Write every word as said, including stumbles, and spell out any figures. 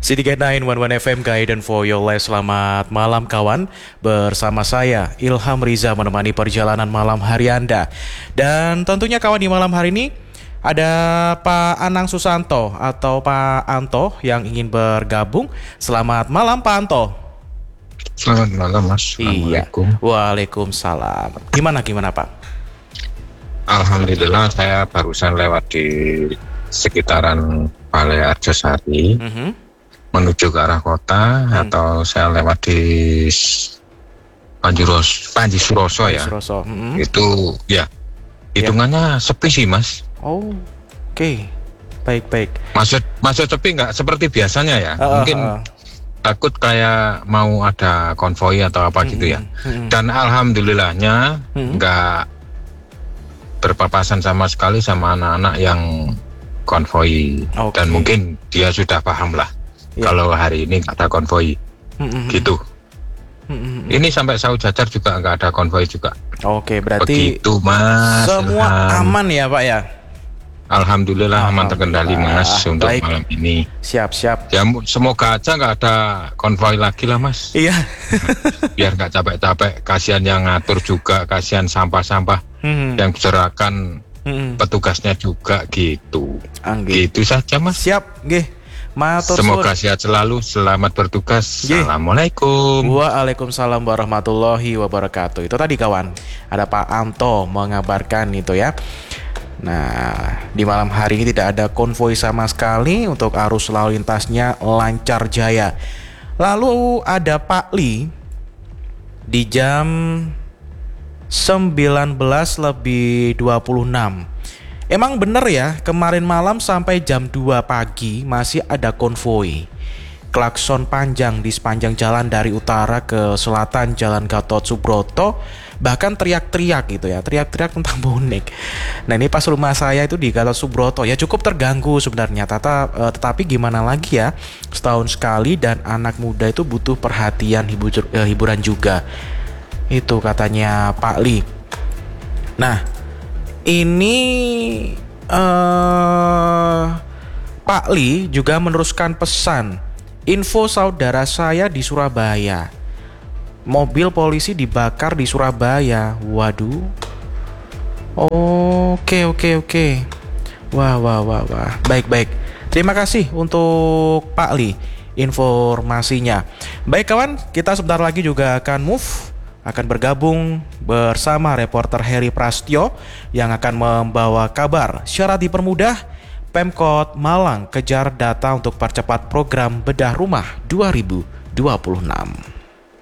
City Gate sembilan satu satu F M Guidance for Your Life. Selamat malam kawan. Bersama saya Ilham Riza menemani perjalanan malam hari Anda. Dan tentunya kawan, di malam hari ini ada Pak Anang Susanto atau Pak Anto yang ingin bergabung. Selamat malam Pak Anto. Selamat malam Mas. Assalamualaikum. Iya. Waalaikumsalam. Gimana gimana Pak? Alhamdulillah, saya barusan lewat di sekitaran Balai Arjosari. Mm-hmm. menuju ke arah kota, hmm. atau saya lewat di Panjuros, Panji Suroso ya. Suroso. Hmm. Itu ya hitungannya ya. Sepi sih Mas. Oh, oke, okay. Baik-baik. Maksud maksud sepi nggak seperti biasanya ya? Uh, Mungkin uh, uh. takut kayak mau ada konvoi atau apa hmm. gitu ya. Hmm. Dan alhamdulillahnya nggak hmm. berpapasan sama sekali sama anak-anak yang konvoi. Okay. Dan mungkin dia sudah paham lah. Ya. Kalau hari ini nggak ada konvoi, mm-hmm. gitu. Mm-hmm. Ini sampai Sau Jajar juga nggak ada konvoi juga. Oke, berarti begitu Mas. Semua Ilham. Aman ya Pak ya? Alhamdulillah, Alhamdulillah aman terkendali Mas untuk Baik. malam ini. Siap-siap. Ya semoga aja nggak ada konvoi lagi lah Mas. Iya. Biar nggak capek-capek. Kasihan yang ngatur juga, kasihan sampah-sampah mm-hmm. yang berserakan mm-hmm. petugasnya juga gitu. Anggi. Gitu saja Mas. Siap, nggih. Matur Semoga suun. Sehat selalu, selamat bertugas. Ye. Assalamualaikum. Waalaikumsalam warahmatullahi wabarakatuh. Itu tadi kawan, ada Pak Anto mengabarkan itu ya. Nah, di malam hari ini tidak ada konvoi sama sekali, untuk arus lalu lintasnya lancar jaya. Lalu ada Pak Li di jam sembilan belas lebih dua puluh enam. Emang bener ya, kemarin malam sampai jam dua pagi masih ada konvoi. Klakson panjang di sepanjang jalan dari utara ke selatan Jalan Gatot Subroto. Bahkan teriak-teriak gitu ya, teriak-teriak tentang bonek. Nah ini pas rumah saya itu di Gatot Subroto ya, cukup terganggu sebenarnya. Tata, eh, tetapi gimana lagi ya, setahun sekali dan anak muda itu butuh perhatian, hibur, eh, hiburan juga. Itu katanya Pak Li. Nah ini uh, Pak Li juga meneruskan pesan. Info saudara saya di Surabaya, mobil polisi dibakar di Surabaya. Waduh. Oke oke oke. Wah wah wah wah. Baik baik. Terima kasih untuk Pak Li informasinya. Baik kawan, kita sebentar lagi juga akan move, akan bergabung bersama reporter Heri Prastyo yang akan membawa kabar. Syarat dipermudah, Pemkot Malang kejar data untuk percepat program bedah rumah dua ribu dua puluh enam.